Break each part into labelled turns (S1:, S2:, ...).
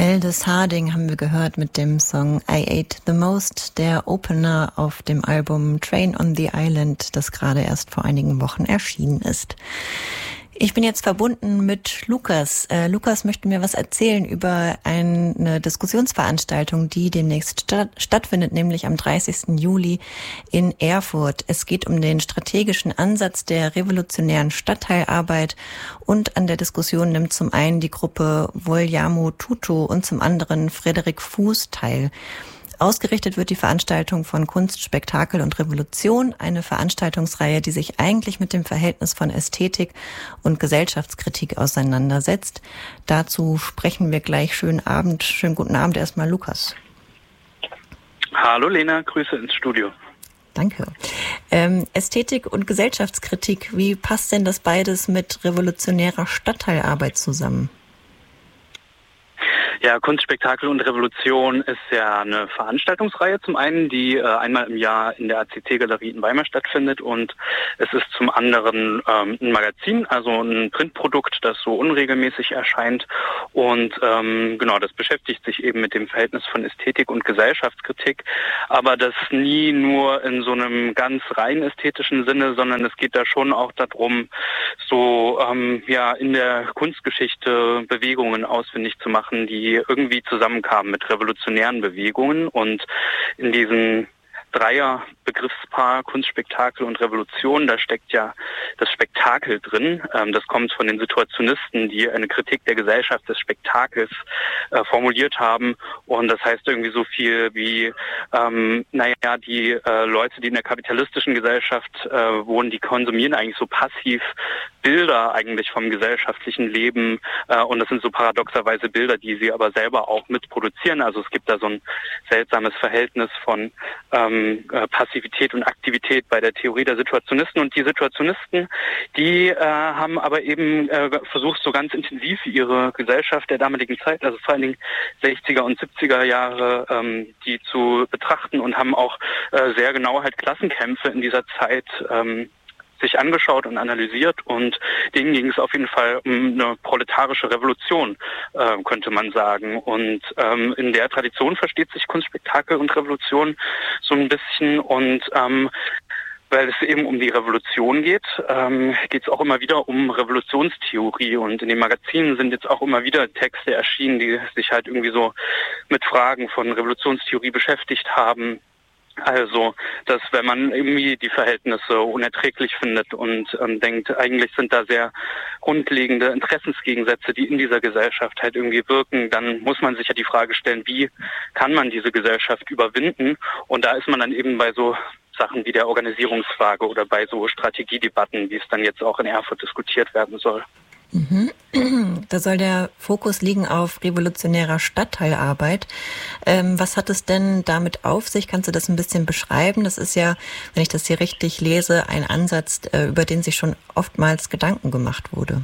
S1: Aldous Harding haben wir gehört mit dem Song I Ate the Most, der Opener auf dem Album Train on the Island, das gerade erst vor einigen Wochen erschienen ist. Ich bin jetzt verbunden mit Lukas. Lukas möchte mir was erzählen über eine Diskussionsveranstaltung, die demnächst stattfindet, nämlich am 30. Juli in Erfurt. Es geht um den strategischen Ansatz der revolutionären Stadtteilarbeit und an der Diskussion nimmt zum einen die Gruppe Vogliamo Tutto und zum anderen Frederik Fuß teil. Ausgerichtet wird die Veranstaltung von Kunst, Spektakel und Revolution, eine Veranstaltungsreihe, die sich eigentlich mit dem Verhältnis von Ästhetik und Gesellschaftskritik auseinandersetzt. Dazu sprechen wir gleich. Schönen guten Abend erstmal, Lukas.
S2: Hallo Lena, Grüße ins Studio.
S1: Danke. Ästhetik und Gesellschaftskritik, wie passt denn das beides mit revolutionärer Stadtteilarbeit zusammen?
S2: Ja, Kunst, Spektakel und Revolution ist ja eine Veranstaltungsreihe zum einen, die einmal im Jahr in der ACT-Galerie in Weimar stattfindet und es ist zum anderen ein Magazin, also ein Printprodukt, das so unregelmäßig erscheint und genau, das beschäftigt sich eben mit dem Verhältnis von Ästhetik und Gesellschaftskritik, aber das nie nur in so einem ganz rein ästhetischen Sinne, sondern es geht da schon auch darum, so in der Kunstgeschichte Bewegungen ausfindig zu machen, die irgendwie zusammenkamen mit revolutionären Bewegungen und in diesen Dreier-Begriffspaar Kunst, Spektakel und Revolution, da steckt ja das Spektakel drin. Das kommt von den Situationisten, die eine Kritik der Gesellschaft des Spektakels formuliert haben. Und das heißt irgendwie so viel wie, die Leute, die in der kapitalistischen Gesellschaft wohnen, die konsumieren eigentlich so passiv Bilder eigentlich vom gesellschaftlichen Leben. Und das sind so paradoxerweise Bilder, die sie aber selber auch mitproduzieren. Also es gibt da so ein seltsames Verhältnis von Passivität und Aktivität bei der Theorie der Situationisten. Und die Situationisten, die haben aber eben versucht, so ganz intensiv ihre Gesellschaft der damaligen Zeit, also vor allen Dingen 60er und 70er Jahre, die zu betrachten und haben auch sehr genau halt Klassenkämpfe in dieser Zeit sich angeschaut und analysiert und denen ging es auf jeden Fall um eine proletarische Revolution, könnte man sagen. Und in der Tradition versteht sich Kunst, Spektakel und Revolution so ein bisschen und weil es eben um die Revolution geht, geht es auch immer wieder um Revolutionstheorie und in den Magazinen sind jetzt auch immer wieder Texte erschienen, die sich halt irgendwie so mit Fragen von Revolutionstheorie beschäftigt haben. Also, dass wenn man irgendwie die Verhältnisse unerträglich findet und denkt, eigentlich sind da sehr grundlegende Interessensgegensätze, die in dieser Gesellschaft halt irgendwie wirken, dann muss man sich ja die Frage stellen, wie kann man diese Gesellschaft überwinden? Und da ist man dann eben bei so Sachen wie der Organisierungsfrage oder bei so Strategiedebatten, wie es dann jetzt auch in Erfurt diskutiert werden soll.
S1: Da soll der Fokus liegen auf revolutionärer Stadtteilarbeit. Was hat es denn damit auf sich? Kannst du das ein bisschen beschreiben? Das ist ja, wenn ich das hier richtig lese, ein Ansatz, über den sich schon oftmals Gedanken gemacht wurde.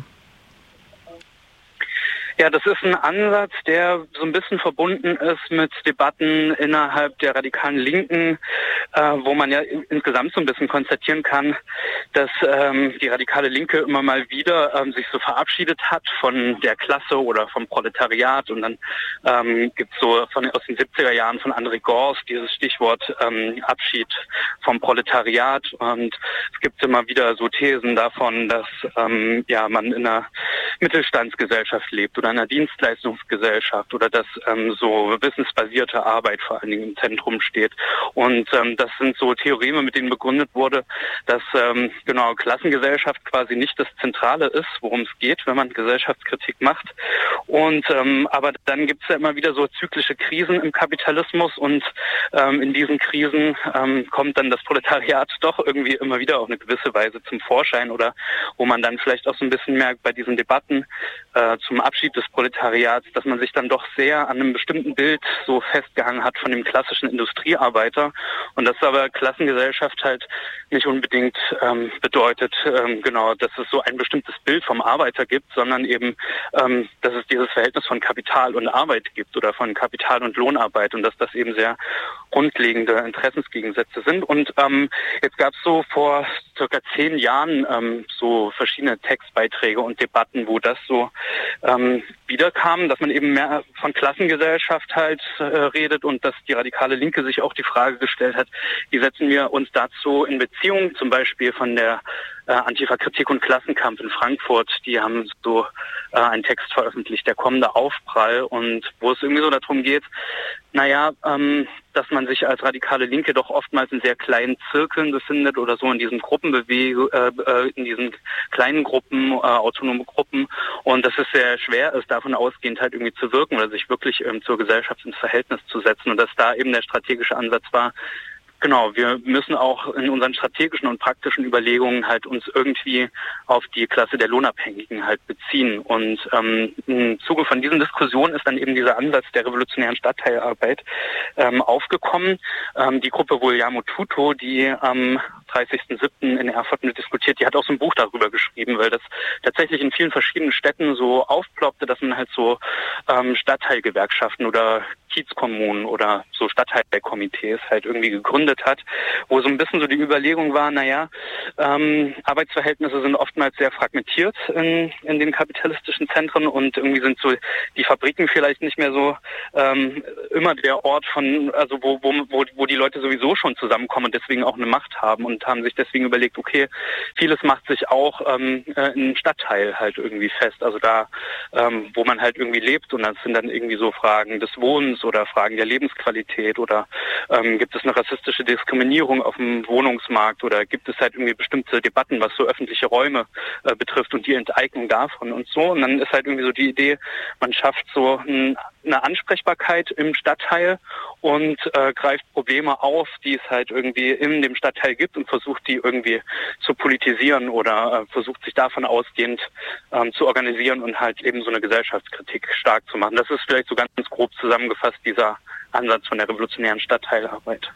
S2: Ja, das ist ein Ansatz, der so ein bisschen verbunden ist mit Debatten innerhalb der radikalen Linken, wo man ja insgesamt so ein bisschen konstatieren kann, dass die radikale Linke immer mal wieder sich so verabschiedet hat von der Klasse oder vom Proletariat und dann gibt's so aus den 70er Jahren von André Gors dieses Stichwort Abschied vom Proletariat und es gibt immer wieder so Thesen davon, dass man in einer Mittelstandsgesellschaft lebt oder einer Dienstleistungsgesellschaft oder dass so wissensbasierte Arbeit vor allen Dingen im Zentrum steht. Und das sind so Theoreme, mit denen begründet wurde, dass Klassengesellschaft quasi nicht das Zentrale ist, worum es geht, wenn man Gesellschaftskritik macht. Und aber dann gibt es ja immer wieder so zyklische Krisen im Kapitalismus und in diesen Krisen kommt dann das Proletariat doch irgendwie immer wieder auf eine gewisse Weise zum Vorschein oder wo man dann vielleicht auch so ein bisschen merkt bei diesen Debatten zum Abschied des Proletariats, dass man sich dann doch sehr an einem bestimmten Bild so festgehangen hat von dem klassischen Industriearbeiter und dass aber Klassengesellschaft halt nicht unbedingt bedeutet, dass es so ein bestimmtes Bild vom Arbeiter gibt, sondern eben, dass es dieses Verhältnis von Kapital und Arbeit gibt oder von Kapital und Lohnarbeit und dass das eben sehr grundlegende Interessensgegensätze sind. Und jetzt gab es so vor circa 10 Jahren so verschiedene Textbeiträge und Debatten, wo das so wiederkam, dass man eben mehr von Klassengesellschaft halt redet und dass die radikale Linke sich auch die Frage gestellt hat, wie setzen wir uns dazu in Beziehung, zum Beispiel von der Antifa-Kritik und Klassenkampf in Frankfurt, die haben so einen Text veröffentlicht, der kommende Aufprall, und wo es irgendwie so darum geht, dass man sich als radikale Linke doch oftmals in sehr kleinen Zirkeln befindet oder so in diesen in diesen kleinen Gruppen, autonome Gruppen, und dass es sehr schwer ist, davon ausgehend halt irgendwie zu wirken oder sich wirklich zur Gesellschaft ins Verhältnis zu setzen, und dass da eben der strategische Ansatz war, genau, wir müssen auch in unseren strategischen und praktischen Überlegungen halt uns irgendwie auf die Klasse der Lohnabhängigen halt beziehen. Und im Zuge von diesen Diskussionen ist dann eben dieser Ansatz der revolutionären Stadtteilarbeit aufgekommen. Die Gruppe Vogliamo Tutto, die am 30.07. in Erfurt mit diskutiert, die hat auch so ein Buch darüber geschrieben, weil das tatsächlich in vielen verschiedenen Städten so aufploppte, dass man halt so Stadtteilgewerkschaften oder Kiezkommunen oder so Stadtteilkomitees halt irgendwie gegründet hat, wo so ein bisschen so die Überlegung war, Arbeitsverhältnisse sind oftmals sehr fragmentiert in den kapitalistischen Zentren, und irgendwie sind so die Fabriken vielleicht nicht mehr so immer der Ort wo die Leute sowieso schon zusammenkommen und deswegen auch eine Macht haben, und haben sich deswegen überlegt, okay, vieles macht sich auch im Stadtteil halt irgendwie fest, also da, wo man halt irgendwie lebt, und das sind dann irgendwie so Fragen des Wohnens oder Fragen der Lebensqualität oder gibt es eine rassistische Diskriminierung auf dem Wohnungsmarkt oder gibt es halt irgendwie bestimmte Debatten, was so öffentliche Räume betrifft und die Enteignung davon und so. Und dann ist halt irgendwie so die Idee, man schafft so eine Ansprechbarkeit im Stadtteil und greift Probleme auf, die es halt irgendwie in dem Stadtteil gibt, und versucht die irgendwie zu politisieren oder versucht sich davon ausgehend zu organisieren und halt eben so eine Gesellschaftskritik stark zu machen. Das ist vielleicht so ganz grob zusammengefasst dieser Ansatz von der revolutionären Stadtteilarbeit.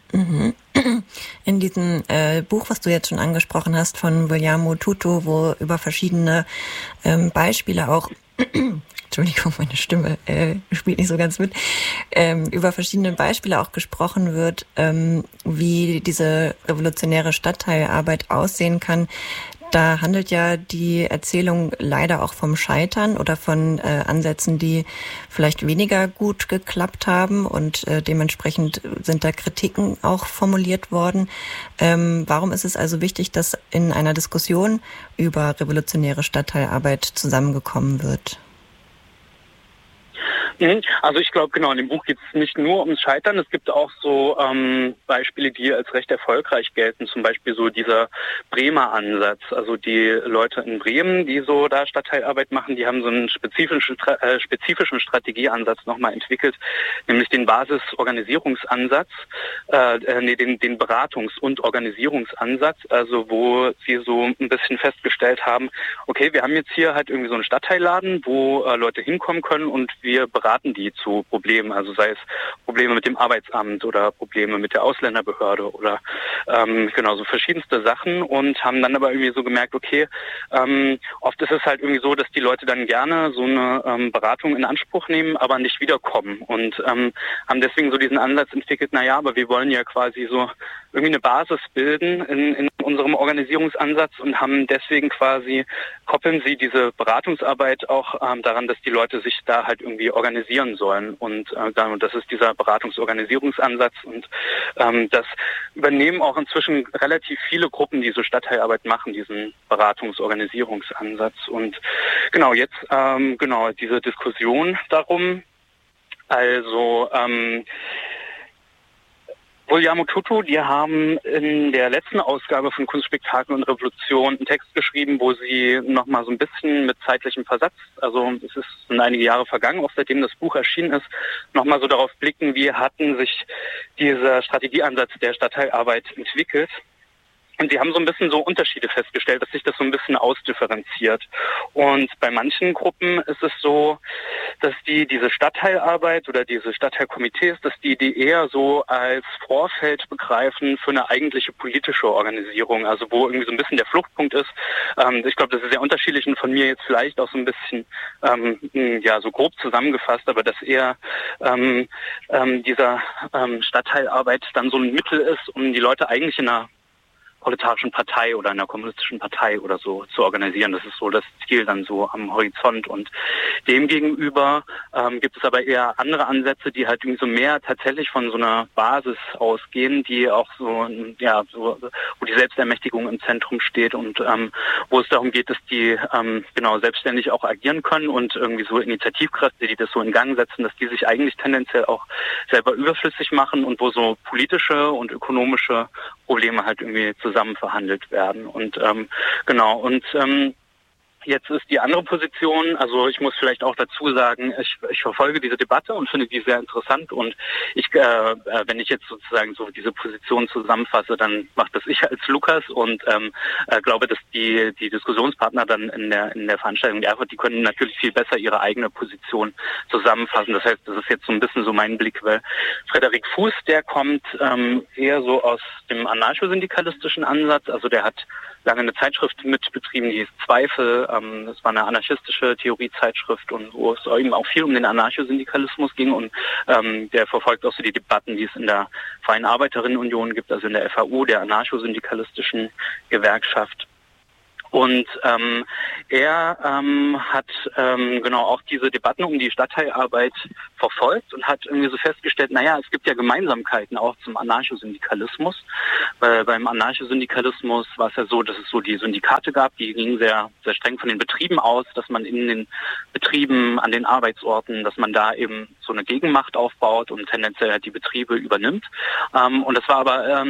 S1: In diesem Buch, was du jetzt schon angesprochen hast, von Vogliamo Tutto, wo über verschiedene Beispiele auch Entschuldigung, meine Stimme spielt nicht so ganz mit, über verschiedene Beispiele auch gesprochen wird, wie diese revolutionäre Stadtteilarbeit aussehen kann. Da handelt ja die Erzählung leider auch vom Scheitern oder von Ansätzen, die vielleicht weniger gut geklappt haben, und dementsprechend sind da Kritiken auch formuliert worden. Warum ist es also wichtig, dass in einer Diskussion über revolutionäre Stadtteilarbeit zusammengekommen wird?
S2: Also ich glaube, genau, in dem Buch geht es nicht nur ums Scheitern, es gibt auch so Beispiele, die als recht erfolgreich gelten, zum Beispiel so dieser Bremer Ansatz, also die Leute in Bremen, die so da Stadtteilarbeit machen, die haben so einen spezifischen Strategieansatz nochmal entwickelt, nämlich den Basisorganisierungsansatz, den Beratungs- und Organisierungsansatz, also wo sie so ein bisschen festgestellt haben, okay, wir haben jetzt hier halt irgendwie so einen Stadtteilladen, wo Leute hinkommen können, und wir beraten die zu Problemen, also sei es Probleme mit dem Arbeitsamt oder Probleme mit der Ausländerbehörde oder so verschiedenste Sachen, und haben dann aber irgendwie so gemerkt, okay, oft ist es halt irgendwie so, dass die Leute dann gerne so eine Beratung in Anspruch nehmen, aber nicht wiederkommen, und haben deswegen so diesen Ansatz entwickelt, aber wir wollen ja quasi so irgendwie eine Basis bilden in unserem Organisierungsansatz, und haben deswegen koppeln sie diese Beratungsarbeit auch daran, dass die Leute sich da halt irgendwie organisieren sollen, und das ist dieser Beratungsorganisierungsansatz, und das übernehmen auch inzwischen relativ viele Gruppen, die so Stadtteilarbeit machen, diesen Beratungsorganisierungsansatz. Und genau, jetzt diese Diskussion darum, also Vogliamo Tutto, die haben in der letzten Ausgabe von Kunstspektakel und Revolution einen Text geschrieben, wo sie nochmal so ein bisschen mit zeitlichem Versatz, also es sind einige Jahre vergangen, auch seitdem das Buch erschienen ist, nochmal so darauf blicken, wie hatten sich dieser Strategieansatz der Stadtteilarbeit entwickelt. Und sie haben so ein bisschen so Unterschiede festgestellt, dass sich das so ein bisschen ausdifferenziert. Und bei manchen Gruppen ist es so, dass diese Stadtteilarbeit oder diese Stadtteilkomitees, dass die eher so als Vorfeld begreifen für eine eigentliche politische Organisierung, also wo irgendwie so ein bisschen der Fluchtpunkt ist. Ich glaube, das ist sehr unterschiedlich und von mir jetzt vielleicht auch so ein bisschen so grob zusammengefasst, aber dass eher dieser Stadtteilarbeit dann so ein Mittel ist, um die Leute eigentlich in einer proletarischen Partei oder einer kommunistischen Partei oder so zu organisieren. Das ist so das Ziel dann so am Horizont. Und demgegenüber gibt es aber eher andere Ansätze, die halt irgendwie so mehr tatsächlich von so einer Basis ausgehen, die auch so, ja, so, wo die Selbstermächtigung im Zentrum steht und wo es darum geht, dass die genau selbstständig auch agieren können und irgendwie so Initiativkräfte, die das so in Gang setzen, dass die sich eigentlich tendenziell auch selber überflüssig machen und wo so politische und ökonomische Probleme halt irgendwie zusammen verhandelt werden. Und genau, und jetzt ist die andere Position, also ich muss vielleicht auch dazu sagen, ich verfolge diese Debatte und finde die sehr interessant und wenn ich jetzt sozusagen so diese Position zusammenfasse, dann macht das ich als Lukas und glaube, dass die Diskussionspartner dann in der Veranstaltung Erfurt, die können natürlich viel besser ihre eigene Position zusammenfassen. Das heißt, das ist jetzt so ein bisschen so mein Blick, weil Frederik Fuß, der kommt eher so aus dem anarchosyndikalistischen Ansatz, also der hat lange eine Zeitschrift mitbetrieben, die ist Zweifel. Das war eine anarchistische Theoriezeitschrift und wo es eben auch viel um den Anarchosyndikalismus ging und der verfolgt auch so die Debatten, die es in der Freien Arbeiterinnenunion gibt, also in der FAU, der anarchosyndikalistischen Gewerkschaft. Und er hat genau auch diese Debatten um die Stadtteilarbeit verfolgt und hat irgendwie so festgestellt, naja, es gibt ja Gemeinsamkeiten auch zum Anarchosyndikalismus. Beim Anarchosyndikalismus war es ja so, dass es so die Syndikate gab, die gingen sehr, sehr streng von den Betrieben aus, dass man in den Betrieben, an den Arbeitsorten, dass man da eben so eine Gegenmacht aufbaut und tendenziell halt die Betriebe übernimmt. Und das war aber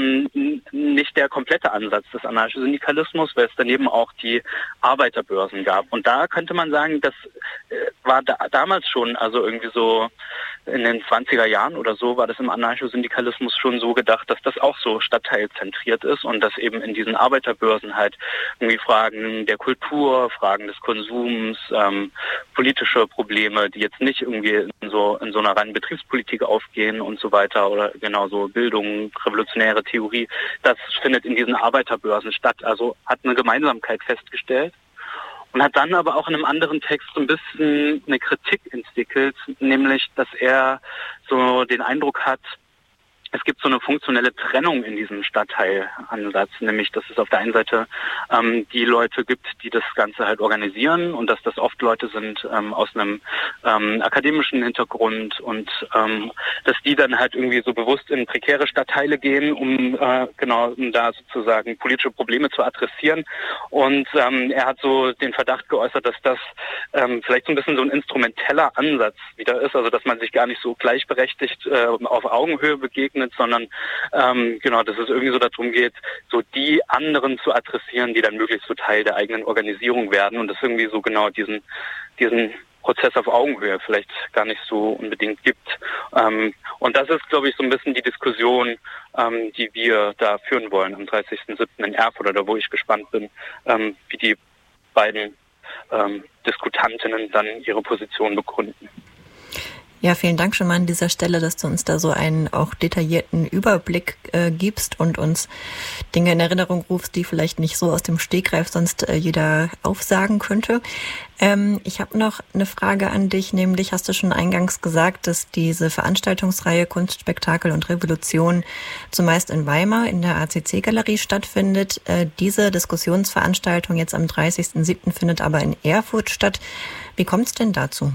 S2: nicht der komplette Ansatz des Anarchosyndikalismus, weil es daneben auch die Arbeiterbörsen gab. Und da könnte man sagen, das war damals schon, also irgendwie so in den 20er Jahren oder so, war das im Anarchosyndikalismus schon so gedacht, dass das auch so stadtteilzentriert ist und dass eben in diesen Arbeiterbörsen halt irgendwie Fragen der Kultur, Fragen des Konsums, politische Probleme, die jetzt nicht irgendwie in so einer reinen Betriebspolitik aufgehen und so weiter oder genauso Bildung, revolutionäre Theorie, das findet in diesen Arbeiterbörsen statt. Also hat eine Gemeinsamkeit festgestellt und hat dann aber auch in einem anderen Text so ein bisschen eine Kritik entwickelt, nämlich, dass er so den Eindruck hat, es gibt so eine funktionelle Trennung in diesem Stadtteilansatz, nämlich dass es auf der einen Seite die Leute gibt, die das Ganze halt organisieren und dass das oft Leute sind aus einem akademischen Hintergrund und dass die dann halt irgendwie so bewusst in prekäre Stadtteile gehen, um da sozusagen politische Probleme zu adressieren. Und er hat so den Verdacht geäußert, dass das vielleicht so ein bisschen so ein instrumenteller Ansatz wieder ist, also dass man sich gar nicht so gleichberechtigt auf Augenhöhe begegnet, sondern dass es irgendwie so darum geht, so die anderen zu adressieren, die dann möglichst so Teil der eigenen Organisierung werden und es irgendwie so genau diesen Prozess auf Augenhöhe vielleicht gar nicht so unbedingt gibt. Und das ist, glaube ich, so ein bisschen die Diskussion, die wir da führen wollen am 30.07. in Erfurt, oder wo ich gespannt bin, wie die beiden Diskutantinnen dann ihre Position begründen.
S1: Ja, vielen Dank schon mal an dieser Stelle, dass du uns da so einen auch detaillierten Überblick gibst und uns Dinge in Erinnerung rufst, die vielleicht nicht so aus dem Stegreif sonst jeder aufsagen könnte. Ich habe noch eine Frage an dich, nämlich hast du schon eingangs gesagt, dass diese Veranstaltungsreihe Kunst, Spektakel und Revolution zumeist in Weimar in der ACC-Galerie stattfindet. Diese Diskussionsveranstaltung jetzt am 30.07. findet aber in Erfurt statt. Wie kommt es denn dazu?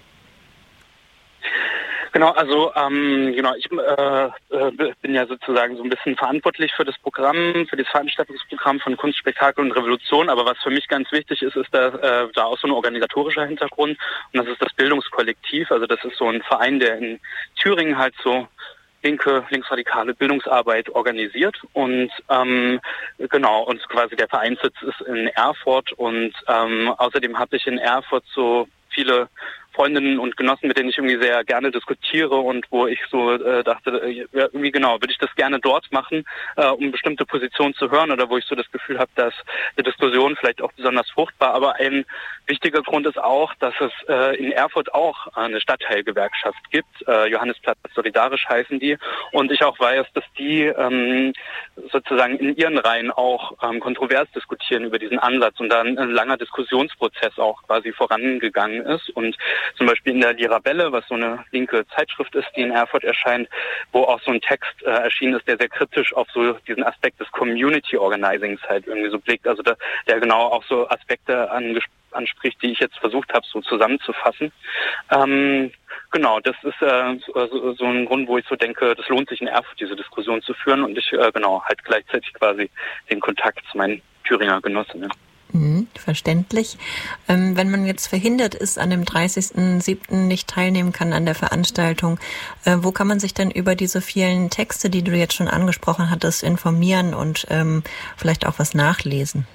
S2: Genau, also ich bin ja sozusagen so ein bisschen verantwortlich für das Programm, für das Veranstaltungsprogramm von Kunst, Spektakel und Revolution. Aber was für mich ganz wichtig ist, ist da auch so ein organisatorischer Hintergrund. Und das ist das Bildungskollektiv. Also das ist so ein Verein, der in Thüringen halt so linksradikale Bildungsarbeit organisiert und und quasi der Vereinssitz ist in Erfurt und außerdem habe ich in Erfurt so viele Freundinnen und Genossen, mit denen ich irgendwie sehr gerne diskutiere und wo ich so dachte, irgendwie würde ich das gerne dort machen, um bestimmte Positionen zu hören oder wo ich so das Gefühl habe, dass die Diskussion vielleicht auch besonders fruchtbar, aber ein wichtiger Grund ist auch, dass es in Erfurt auch eine Stadtteilgewerkschaft gibt, Johannesplatz Solidarisch heißen die, und ich auch weiß, dass die sozusagen in ihren Reihen auch kontrovers diskutieren über diesen Ansatz und dann ein langer Diskussionsprozess auch quasi vorangegangen ist und zum Beispiel in der Lirabelle, was so eine linke Zeitschrift ist, die in Erfurt erscheint, wo auch so ein Text erschienen ist, der sehr kritisch auf so diesen Aspekt des Community Organizings halt irgendwie so blickt. Also der genau auch so Aspekte anspricht, die ich jetzt versucht habe, so zusammenzufassen. Genau, das ist so ein Grund, wo ich so denke, das lohnt sich in Erfurt, diese Diskussion zu führen und ich halt gleichzeitig quasi den Kontakt zu meinen Thüringer Genossinnen.
S1: Verständlich. Wenn man jetzt verhindert ist, an dem 30.07. nicht teilnehmen kann an der Veranstaltung, wo kann man sich denn über diese vielen Texte, die du jetzt schon angesprochen hattest, informieren und vielleicht auch was nachlesen?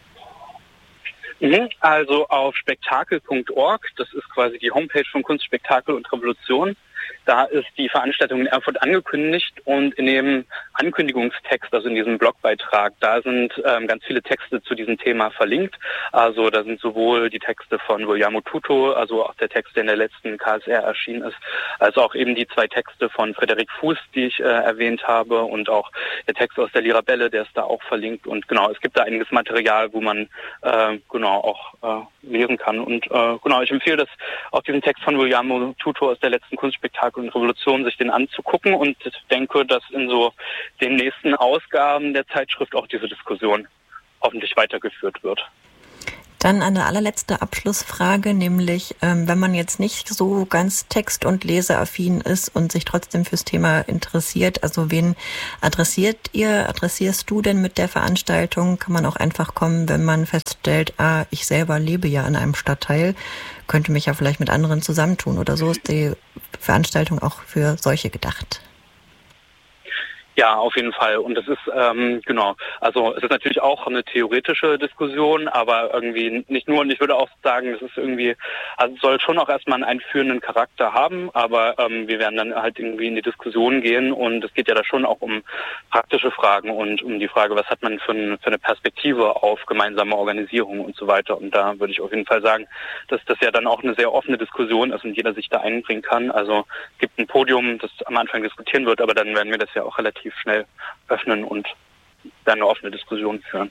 S2: Also auf spektakel.org, das ist quasi die Homepage von Kunst, Spektakel und Revolution. Da ist die Veranstaltung in Erfurt angekündigt und in dem Ankündigungstext, also in diesem Blogbeitrag, da sind ganz viele Texte zu diesem Thema verlinkt. Also da sind sowohl die Texte von Guillermo Tuto, also auch der Text, der in der letzten KSR erschienen ist, als auch eben die 2 Texte von Frederik Fuß, die ich erwähnt habe, und auch der Text aus der Lirabelle, der ist da auch verlinkt. Und genau, es gibt da einiges Material, wo man auch lesen kann. Und ich empfehle das, auch diesen Text von Guillermo Tuto aus der letzten Kunst, Spektakel und Revolution, sich den anzugucken, und ich denke, dass in so den nächsten Ausgaben der Zeitschrift auch diese Diskussion hoffentlich weitergeführt wird.
S1: Dann eine allerletzte Abschlussfrage, nämlich wenn man jetzt nicht so ganz text- und leseaffin ist und sich trotzdem fürs Thema interessiert, also wen adressierst du denn mit der Veranstaltung? Kann man auch einfach kommen, wenn man feststellt, ich selber lebe ja in einem Stadtteil, könnte mich ja vielleicht mit anderen zusammentun, oder so ist die Veranstaltung auch für solche gedacht?
S2: Ja, auf jeden Fall. Und das ist, also es ist natürlich auch eine theoretische Diskussion, aber irgendwie nicht nur. Und ich würde auch sagen, es ist irgendwie, also es soll schon auch erstmal einen einführenden Charakter haben, aber wir werden dann halt irgendwie in die Diskussion gehen, und es geht ja da schon auch um praktische Fragen und um die Frage, was hat man für eine Perspektive auf gemeinsame Organisierung und so weiter. Und da würde ich auf jeden Fall sagen, dass das ja dann auch eine sehr offene Diskussion ist und jeder sich da einbringen kann. Also es gibt ein Podium, das am Anfang diskutieren wird, aber dann werden wir das ja auch relativ schnell öffnen und dann eine offene Diskussion führen.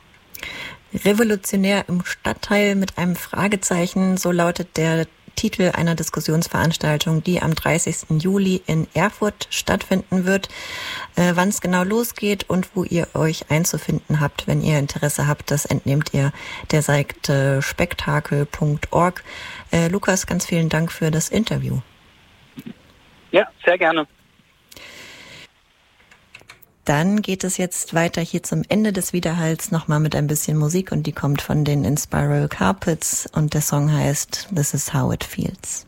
S1: Revolutionär im Stadtteil mit einem Fragezeichen, so lautet der Titel einer Diskussionsveranstaltung, die am 30. Juli in Erfurt stattfinden wird. Wann es genau losgeht und wo ihr euch einzufinden habt, wenn ihr Interesse habt, das entnehmt ihr der Seite spektakel.org. Lukas, ganz vielen Dank für das Interview.
S2: Ja, sehr gerne.
S1: Dann geht es jetzt weiter hier zum Ende des Widerhalls nochmal mit ein bisschen Musik, und die kommt von den Inspiral Carpets und der Song heißt This Is How It Feels.